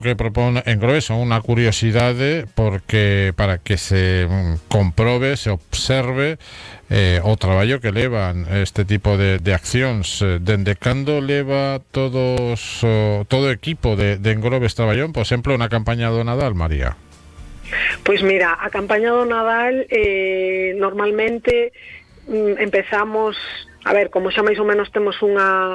que propone Engrove son unha curiosidade porque para que se comprobe, se observe o traballo que levan este tipo de accións. Dende cando leva todo o equipo de Engroves traballón, por exemplo, na campaña do Nadal, María? Pois mira, a campaña do Nadal normalmente empezamos, a ver, como xa máis ou menos temos unha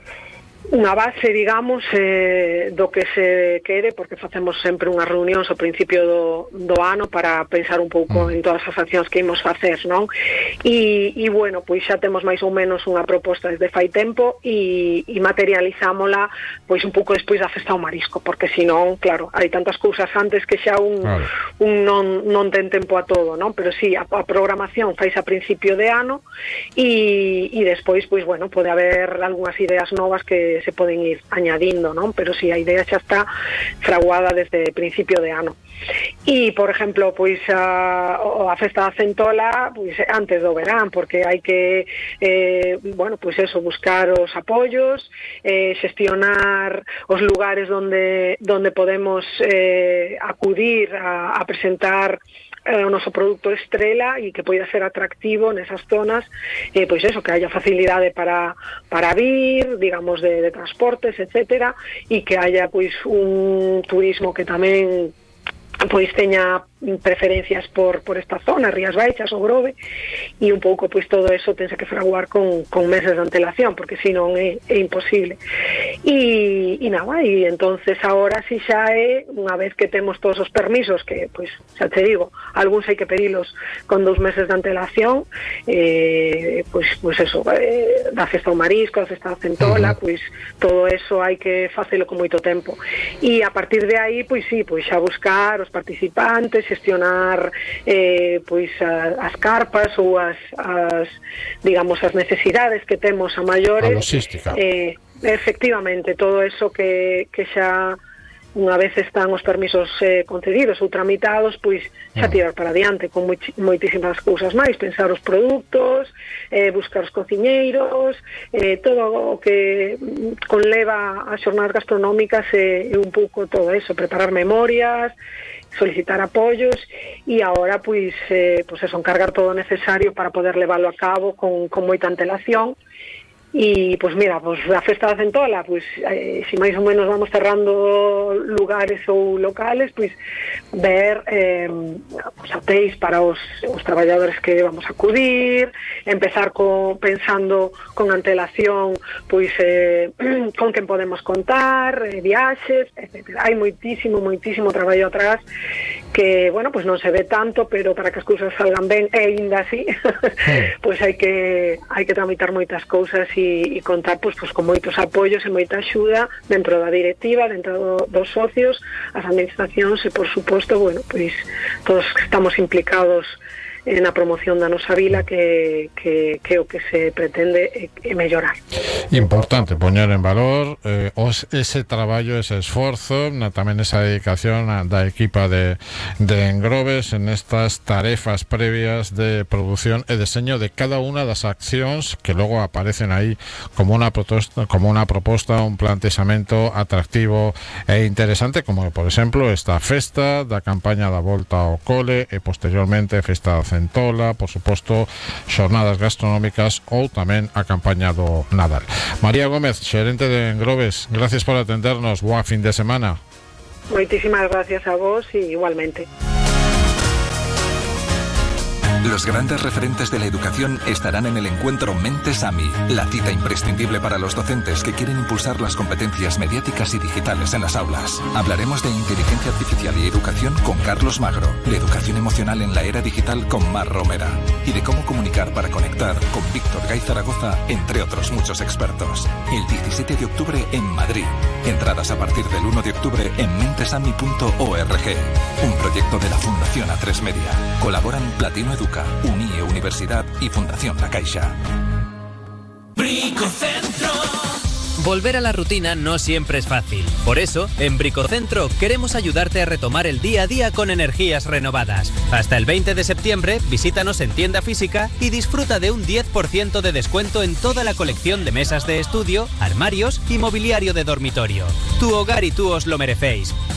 base, digamos, do que se quere, porque facemos sempre unhas reunións ao principio do ano para pensar un pouco en todas as accións que imos facer, non? E bueno, pois xa temos máis ou menos unha proposta desde fai tempo e materializámola pois un pouco despois da festa ao marisco, porque senón, claro, hai tantas cousas antes que xa un non ten tempo a todo, non? Pero sí, a programación faise a principio de ano e despois, pois bueno, pode haber algunhas ideas novas que se poden ir añadindo, non? Pero si, a idea xa está fraguada desde principio de ano. E, por exemplo, pois a festa da centola, pois antes do verán, porque hai que bueno, pois eso, buscar os apoios, xestionar os lugares donde podemos acudir a presentar o noso produto estrela e que poida ser atractivo nesas zonas, pois eso, que haya facilidade para vir, digamos, de transportes, etcétera, e que haya pois un turismo que tamén pois teña preferencias por esta zona, Rías Baixas ou Grove, e un pouco pois todo eso tense que fraguar con meses de antelación, porque senón é imposible. E nada, e entonces agora si xa é, unha vez que temos todos os permisos, que pois xa te digo, algúns hai que pedilos con 2 meses de antelación, pois eso, da festa ao marisco, da festa da centola, pois todo eso hai que facelo con moito tempo. E a partir de aí, pois sí, pois xa buscar os participantes, xestionar pois as carpas ou as digamos as necesidades que temos a maiores, a logística. Efectivamente, todo eso que xa unha vez están os permisos concedidos ou tramitados, pois xa tirar para adiante con moitísimas cousas máis, pensar os produtos, buscar os cociñeiros, todo o que conleva as xornadas gastronómicas e un pouco todo eso, preparar memorias, solicitar apoios e agora pois eso, encargar todo o necesario para poder leválo a cabo con moita antelación. E, pois mira, pois a festa da centola, pois se máis ou menos vamos cerrando lugares ou locales, pois ver os hotéis para os traballadores que vamos a acudir, empezar pensando con antelación, pois con quen podemos contar, viaxes, etc. Hai moitísimo traballo atrás que, bueno, pois non se ve tanto, pero para que as cousas salgan ben, e ainda así, pois hai que tramitar moitas cousas e contar pois con moitos apoios e moita axuda dentro da directiva, dentro dos socios, as administracións e, por suposto, bueno, pois todos que estamos implicados na promoción da nosa vila, que o que se pretende é mellorar. Importante poñer en valor ese traballo, ese esforzo, tamén esa dedicación da equipa de Engroves en estas tarefas previas de produción e diseño de cada unha das accións que logo aparecen aí como unha proposta, un plantexamento atractivo e interesante, como por exemplo esta festa da campaña da volta ao cole e posteriormente festa da centola, por suposto xornadas gastronómicas ou tamén a campaña do Nadal. María Gómez, xerente de Engroves, gracias por atendernos, boa fin de semana. Moitísimas gracias a vos e igualmente. Los grandes referentes de la educación estarán en el encuentro Mentes AMI, la cita imprescindible para los docentes que quieren impulsar las competencias mediáticas y digitales en las aulas. Hablaremos de inteligencia artificial y educación con Carlos Magro, de educación emocional en la era digital con Mar Romera y de cómo comunicar para conectar con Víctor Gay Zaragoza, entre otros muchos expertos. El 17 de octubre en Madrid. Entradas a partir del 1 de octubre en mentesami.org. Un proyecto de la Fundación A3 Media. Colaboran Platino Educa, UNIE Universidad y Fundación La Caixa. Bricocentro, Volver a la rutina no siempre es fácil. Por eso, en Bricocentro queremos ayudarte a retomar el día a día con energías renovadas. Hasta el 20 de septiembre, visítanos en tienda física y disfruta de un 10% de descuento en toda la colección de mesas de estudio, armarios y mobiliario de dormitorio. Tu hogar y tú os lo merecéis.